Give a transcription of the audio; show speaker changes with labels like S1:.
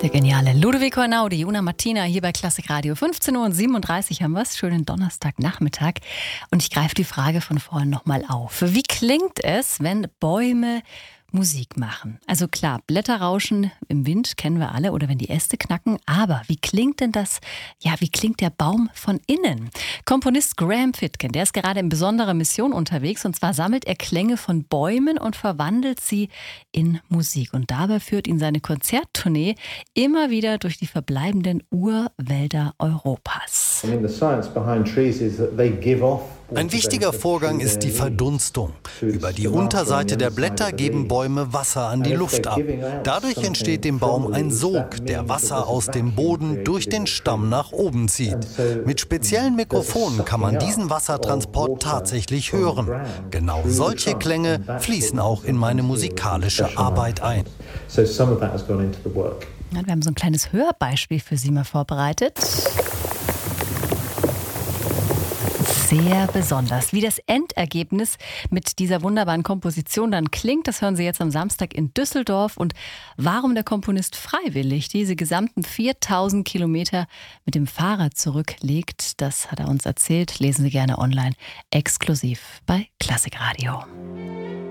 S1: Der geniale Ludovico Einaudi, Una Martina hier bei Klassik Radio. 15:37 haben wir es, schönen Donnerstagnachmittag. Und ich greife die Frage von vorhin nochmal auf. Wie klingt es, wenn Bäume Musik machen? Also klar, Blätterrauschen im Wind kennen wir alle oder wenn die Äste knacken. Aber wie klingt denn das, wie klingt der Baum von innen? Komponist Graham Fitkin, der ist gerade in besonderer Mission unterwegs. Und zwar sammelt er Klänge von Bäumen und verwandelt sie in Musik. Und dabei führt ihn seine Konzerttournee immer wieder durch die verbleibenden Urwälder Europas.
S2: Ein wichtiger Vorgang ist die Verdunstung. Über die Unterseite der Blätter geben Bäume Wasser an die Luft ab. Dadurch entsteht dem Baum ein Sog, der Wasser aus dem Boden durch den Stamm nach oben zieht. Mit speziellen Mikrofonen kann man diesen Wassertransport tatsächlich hören. Genau solche Klänge fließen auch in meine musikalische Arbeit ein.
S1: Wir haben so ein kleines Hörbeispiel für Sie mal vorbereitet. Sehr besonders. Wie das Endergebnis mit dieser wunderbaren Komposition dann klingt, das hören Sie jetzt am Samstag in Düsseldorf. Und warum der Komponist freiwillig diese gesamten 4000 Kilometer mit dem Fahrrad zurücklegt, das hat er uns erzählt. Lesen Sie gerne online, exklusiv bei Klassik Radio.